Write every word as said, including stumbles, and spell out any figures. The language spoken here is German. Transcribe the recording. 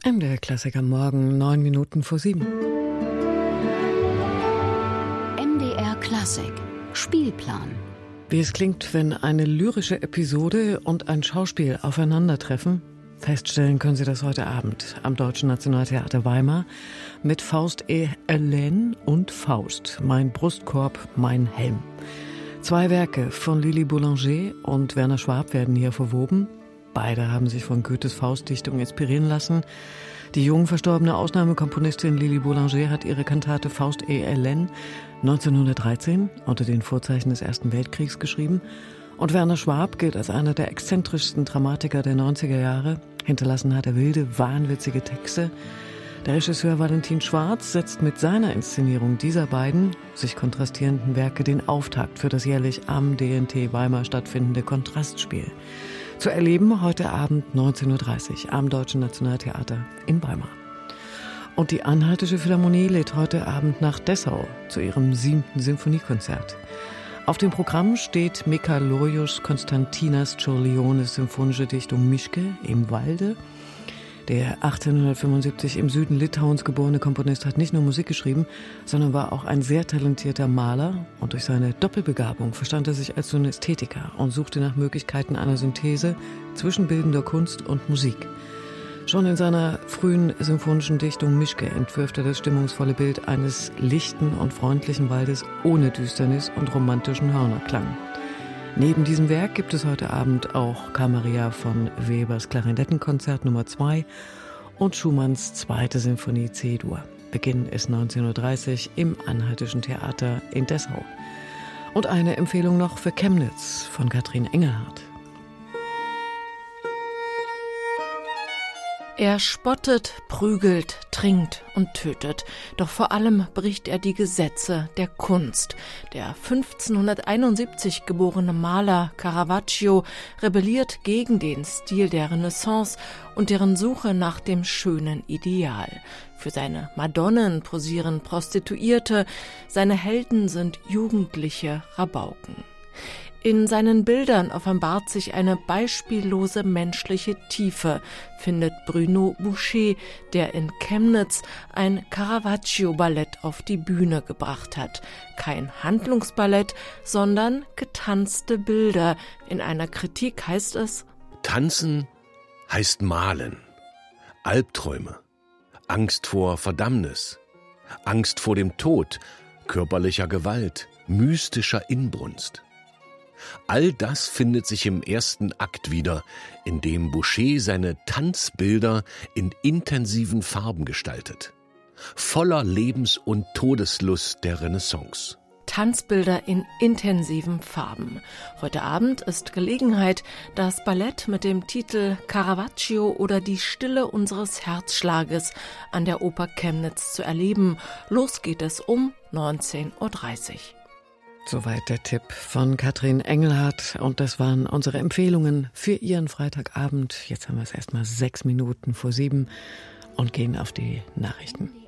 M D R-Klassiker morgen, neun Minuten vor sieben. M D R Klassik Spielplan. Wie es klingt, wenn eine lyrische Episode und ein Schauspiel aufeinandertreffen. Feststellen können Sie das heute Abend am Deutschen Nationaltheater Weimar mit Faust et Hélène und Faust, mein Brustkorb, mein Helm. Zwei Werke von Lili Boulanger und Werner Schwab werden hier verwoben. Beide haben sich von Goethes Faustdichtung inspirieren lassen. Die jung verstorbene Ausnahmekomponistin Lili Boulanger hat ihre Kantate Faust et Hélène neunzehnhundertdreizehn unter den Vorzeichen des Ersten Weltkriegs geschrieben. Und Werner Schwab gilt als einer der exzentrischsten Dramatiker der neunziger Jahre. Hinterlassen hat er wilde, wahnwitzige Texte. Der Regisseur Valentin Schwarz setzt mit seiner Inszenierung dieser beiden, sich kontrastierenden Werke den Auftakt für das jährlich am D N T Weimar stattfindende Kontrastspiel. Zu erleben heute Abend neunzehn Uhr dreißig am Deutschen Nationaltheater in Weimar. Und die Anhaltische Philharmonie lädt heute Abend nach Dessau zu ihrem siebten Symphoniekonzert. Auf dem Programm steht Mikalojus Konstantinas Čiurlionis symphonische Dichtung Miške im Walde. Der achtzehnhundertfünfundsiebzig im Süden Litauens geborene Komponist hat nicht nur Musik geschrieben, sondern war auch ein sehr talentierter Maler. Und durch seine Doppelbegabung verstand er sich als Synästhetiker und suchte nach Möglichkeiten einer Synthese zwischen bildender Kunst und Musik. Schon in seiner frühen symphonischen Dichtung Miške entwirft er das stimmungsvolle Bild eines lichten und freundlichen Waldes ohne Düsternis und romantischen Hörnerklang. Neben diesem Werk gibt es heute Abend auch K-Maria von Webers Klarinettenkonzert Nummer zwei und Schumanns zweite Sinfonie C-Dur. Beginn ist neunzehn Uhr dreißig im Anhaltischen Theater in Dessau. Und eine Empfehlung noch für Chemnitz von Katrin Engelhardt. Er spottet, prügelt, trinkt und tötet. Doch vor allem bricht er die Gesetze der Kunst. Der fünfzehnhunderteinundsiebzig geborene Maler Caravaggio rebelliert gegen den Stil der Renaissance und deren Suche nach dem schönen Ideal. Für seine Madonnen posieren Prostituierte, seine Helden sind jugendliche Rabauken. In seinen Bildern offenbart sich eine beispiellose menschliche Tiefe, findet Bruno Boucher, der in Chemnitz ein Caravaggio-Ballett auf die Bühne gebracht hat. Kein Handlungsballett, sondern getanzte Bilder. In einer Kritik heißt es: Tanzen heißt malen. Albträume, Angst vor Verdammnis, Angst vor dem Tod, körperlicher Gewalt, mystischer Inbrunst. All das findet sich im ersten Akt wieder, in dem Boucher seine Tanzbilder in intensiven Farben gestaltet. Voller Lebens- und Todeslust der Renaissance. Tanzbilder in intensiven Farben. Heute Abend ist Gelegenheit, das Ballett mit dem Titel Caravaggio oder die Stille unseres Herzschlages an der Oper Chemnitz zu erleben. Los geht es um neunzehn Uhr dreißig. Soweit der Tipp von Katrin Engelhardt. Und das waren unsere Empfehlungen für Ihren Freitagabend. Jetzt haben wir es erstmal sechs Minuten vor sieben und gehen auf die Nachrichten.